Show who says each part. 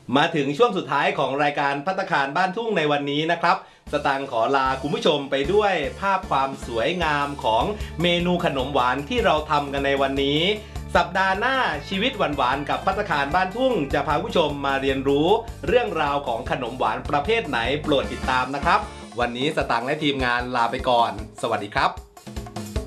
Speaker 1: มาถึงช่วงสุดท้ายของรายการภัตตาคารบ้านทุ่งในวันนี้นะครับสตางค์ขอลาคุณผู้ชมไปด้วยภาพความสวยงามของเมนูขนมหวานที่เราทำกันในวันนี้สัปดาห์หน้าชีวิตหวานๆกับภัตตาคารบ้านทุ่งจะพาผู้ชมมาเรียนรู้เรื่องราวของขนมหวานประเภทไหนโปรดติดตามนะครับวันนี้สตางค์และทีมงานลาไปก่อนสวัสดีครับ